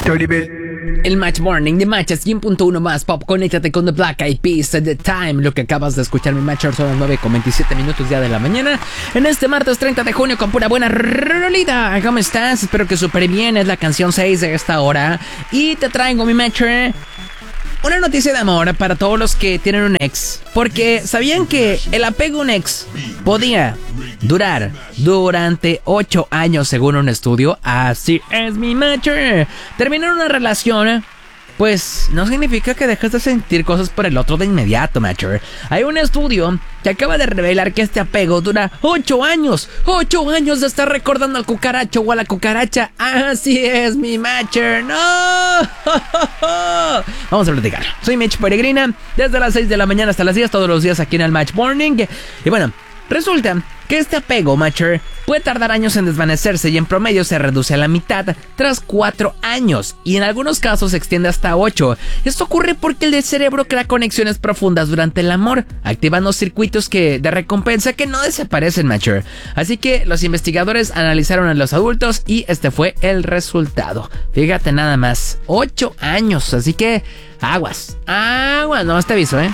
El Match Morning de Match es 100.1 más pop. Conéctate con The Black Eyed Peas, The Time. Lo que acabas de escuchar, mi Matcher, son las 9:27 ya de la mañana. En este martes 30 de junio con pura buena rolita. ¿Cómo estás? Espero que súper bien. Es la canción 6 de esta hora. Y te traigo, mi Matcher, una noticia de amor para todos los que tienen un ex. Porque ¿sabían que el apego a un ex podía durar durante 8 años según un estudio? Así es, mi Matcher. Terminar una relación, pues no significa que dejes de sentir cosas por el otro de inmediato, Matcher. Hay un estudio que acaba de revelar que este apego dura 8 años. 8 años de estar recordando al cucaracho o a la cucaracha. Así es, mi Matcher. ¡No! Vamos a platicar. Soy Mitch Peregrina, desde las 6 de la mañana hasta las 10, todos los días aquí en el Match Morning. Y bueno, resulta que este apego, Matcher, puede tardar años en desvanecerse y en promedio se reduce a la mitad tras 4 años y en algunos casos se extiende hasta 8. Esto ocurre porque el cerebro crea conexiones profundas durante el amor, activando circuitos de recompensa que no desaparecen, Matcher. Así que los investigadores analizaron a los adultos y este fue el resultado. Fíjate nada más, 8 años, así que aguas, no te aviso,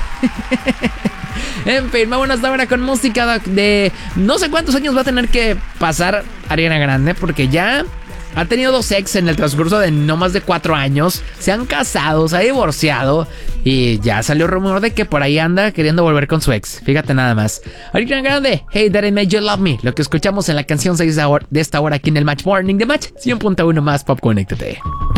En fin, vámonos ahora con música de no sé cuántos años va a tener que pasar Ariana Grande, porque ya ha tenido 2 ex en el transcurso de no más de 4 años. Se han casado, se ha divorciado y ya salió rumor de que por ahí anda queriendo volver con su ex. Fíjate nada más. Ariana Grande, Hey That It Made You Love Me, lo que escuchamos en la canción 6 de esta hora aquí en el Match Morning de Match 100.1 más pop. Conéctate.